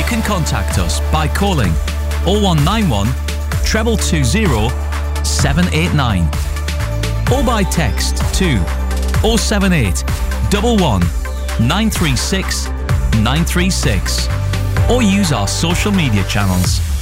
can contact us by calling 0191 220 789 or by text to 078 11 936 936 or use our social media channels.